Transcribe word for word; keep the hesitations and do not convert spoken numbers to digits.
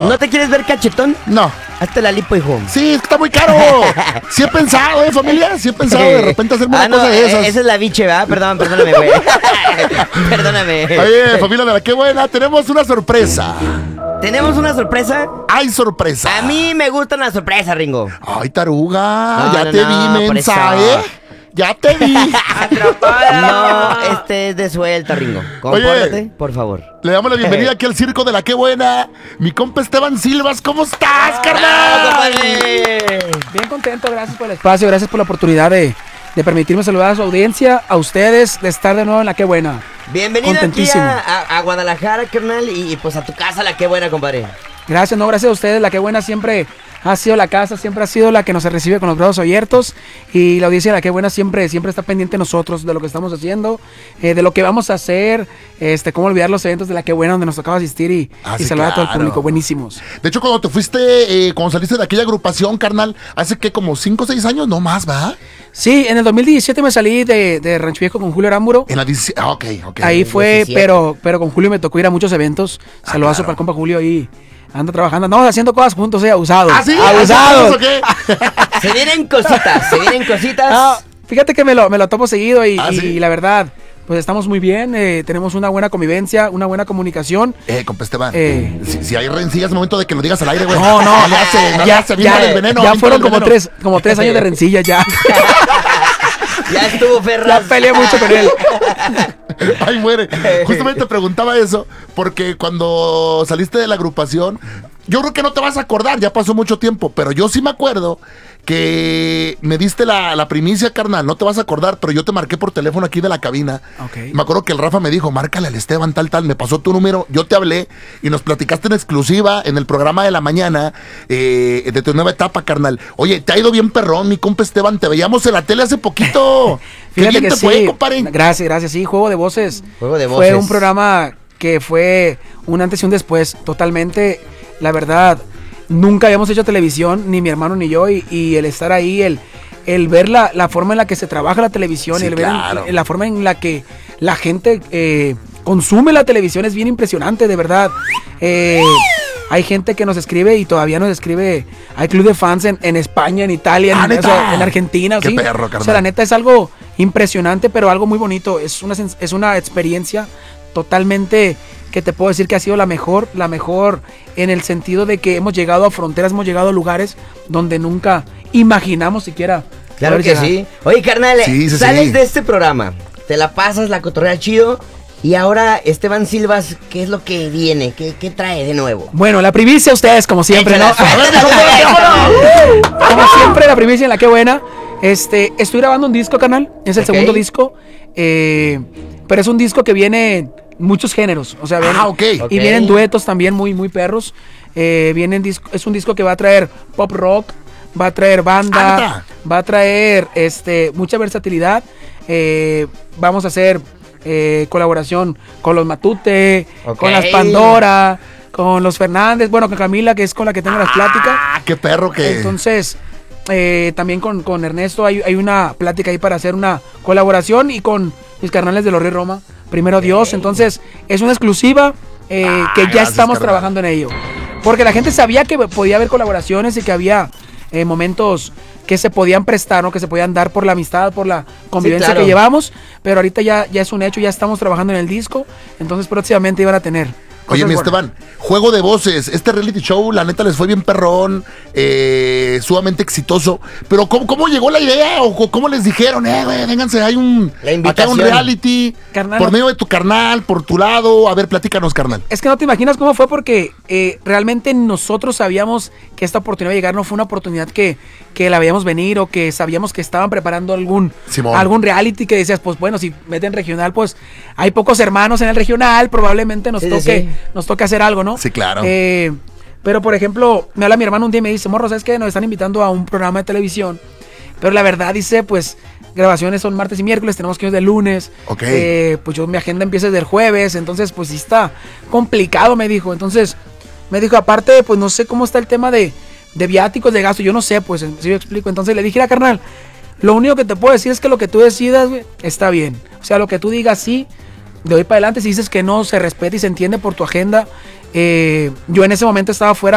¿No te quieres ver cachetón? No. Hazte la lipo, hijo. Sí, es que está muy caro. Sí he pensado, ¿eh, familia? Sí he pensado de repente hacerme ah, una no, cosa de esas. Esa es la biche, ¿verdad? Perdón, perdóname, güey. Perdóname. Oye, familia de la qué buena, tenemos una sorpresa. ¿Tenemos una sorpresa? ¡Hay sorpresa! A mí me gustan las sorpresas, Ringo. ¡Ay, taruga! No, ya no, te no, vi, por mensa, eso. ¿eh? Ya te vi. No, este es de suelta, Ringo. Compórtate, Oye, por favor. Le damos la bienvenida aquí al circo de la qué buena. Mi compa Esteban Silvas, ¿cómo estás, carnal? Bien contento, gracias por el espacio, gracias por la oportunidad de, de permitirme saludar a su audiencia, a ustedes, de estar de nuevo en la qué buena. Bienvenido aquí a, a, a Guadalajara, carnal, y, y pues a tu casa, la qué buena, compadre. Gracias, no, gracias a ustedes, la qué buena siempre ha sido la casa, siempre ha sido la que nos recibe con los brazos abiertos, y la audiencia de la qué buena siempre, siempre está pendiente de nosotros, de lo que estamos haciendo, eh, de lo que vamos a hacer, este, cómo olvidar los eventos de la qué buena donde nos tocaba asistir y, ah, y sí, saludar claro. a todo el público, buenísimos. De hecho, cuando te fuiste, eh, cuando saliste de aquella agrupación, carnal, hace que como cinco o seis años, no más, ¿va? Sí, en el dos mil diecisiete me salí de, de Rancho Viejo con Julio Aramburo. En la diecisiete, ah, ok, ok. Ahí fue, diecisiete. pero, pero con Julio me tocó ir a muchos eventos. Ah, Saludazo claro. para el compa Julio ahí. Anda trabajando, no, haciendo cosas juntos, eh, abusados. ¿Ah, sí? Abusados. ¿O qué? Se vienen cositas, se vienen cositas. No, fíjate que me lo, me lo topo seguido y, ¿Ah, y sí? la verdad, pues estamos muy bien, eh, tenemos una buena convivencia, una buena comunicación. Eh, compa Esteban, Eh. si, si hay rencillas, es momento de que lo digas al aire, güey. No, no, le hace, no le ya, hace, ya, aviéntale el veneno, ya aviéntale fueron el como veneno. tres, como tres años de rencilla ya. Ya estuvo Ya Ferraz. peleé mucho con él. Ay, muere. Justamente te preguntaba eso, porque cuando saliste de la agrupación, yo creo que no te vas a acordar, ya pasó mucho tiempo, pero yo sí me acuerdo que me diste la, la primicia, carnal, no te vas a acordar, pero yo te marqué por teléfono aquí de la cabina. Ok. Me acuerdo que el Rafa me dijo, márcale al Esteban, tal, tal, me pasó tu número, yo te hablé y nos platicaste en exclusiva en el programa de la mañana eh, de tu nueva etapa, carnal. Oye, te ha ido bien perrón, mi compa Esteban, te veíamos en la tele hace poquito. ¿Qué Fíjate bien que te sí. fue, compadre? Gracias, gracias. Sí, Juego de Voces. Juego de Fue Voces. un programa que fue un antes y un después. Totalmente, la verdad, nunca habíamos hecho televisión, ni mi hermano ni yo, y, y el estar ahí, el, el ver la, la forma en la que se trabaja la televisión, Sí, y el ver claro. en- en la forma en la que la gente eh, consume la televisión es bien impresionante, de verdad. Eh, hay gente que nos escribe y todavía nos escribe. Hay club de fans en, en España, en Italia, Ah, en, ¿neta? o sea, en Argentina. Qué ¿sí? perro, O sea, carnal. la neta es algo impresionante, pero algo muy bonito. Es una, sens- es una experiencia totalmente que te puedo decir que ha sido la mejor, la mejor en el sentido de que hemos llegado a fronteras, hemos llegado a lugares donde nunca imaginamos siquiera. Claro poder que llegar. sí. Oye, carnal, Sí, sí, sales sí. de este programa, te la pasas, la cotorrea chido, y ahora Esteban Silvas, ¿qué es lo que viene? ¿Qué, qué trae de nuevo? Bueno, la primicia a ustedes, como siempre, ¿no? Échala, A ver, mijo, vámonos. Como siempre, la primicia en la que buena. Este, estoy grabando un disco, canal. Es el Ok. segundo disco. eh, pero es un disco que viene en muchos géneros. O sea, viene- Ah, ok. Ok. Y vienen duetos también muy, muy perros. Eh, vienen disco, es un disco que va a traer pop rock, va a traer banda, Anda. va a traer este, mucha versatilidad. Eh, vamos a hacer eh, colaboración con los Matute, Ok. con las Pandora, con los Fernández, bueno, con Camila, que es con la que tengo las pláticas. Ah, qué perro que... Entonces, eh, también con, con Ernesto hay, hay una plática ahí para hacer una colaboración, y con mis carnales de los Rey Roma, primero Dios. Entonces, es una exclusiva eh, Ah, que ya gracias, estamos carnal. trabajando en ello. Porque la gente sabía que podía haber colaboraciones y que había eh, momentos que se podían prestar, ¿no? Que se podían dar por la amistad, por la convivencia claro. que llevamos. Pero ahorita ya, ya es un hecho, ya estamos trabajando en el disco. Entonces, próximamente iban a tener. Oye, cosas mi buenas. Esteban, Juego de Voces, este reality show, la neta les fue bien perrón, eh, sumamente exitoso, pero ¿cómo, cómo llegó la idea? ¿O co- cómo les dijeron, eh, güey, vénganse, hay un, La acá invitación. un reality, Carnal. por medio de tu carnal, por tu lado? A ver, platícanos, carnal. Es que no te imaginas cómo fue, porque eh, realmente nosotros sabíamos que esta oportunidad de llegar no fue una oportunidad que, que la veíamos venir, o que sabíamos que estaban preparando algún, Simón. algún reality que decías, pues bueno, si meten regional, pues hay pocos hermanos en el regional, probablemente nos Sí, sí, toque, sí. nos toque hacer algo, ¿no? Sí, claro. Eh, pero por ejemplo, me habla mi hermano un día y me dice, morro, ¿sabes qué? Nos están invitando a un programa de televisión, pero la verdad dice, pues grabaciones son martes y miércoles, tenemos que ir de lunes. Ok. Eh, pues yo mi agenda empieza desde el jueves, entonces pues sí está complicado, me dijo. Entonces me dijo, aparte, pues no sé cómo está el tema de, de viáticos, de gasto, yo no sé, pues si yo explico. Entonces le dije, "Mira, carnal, lo único que te puedo decir es que lo que tú decidas, güey, está bien. O sea, lo que tú digas sí, de hoy para adelante, si dices que no, se respeta y se entiende por tu agenda. Eh, yo en ese momento estaba fuera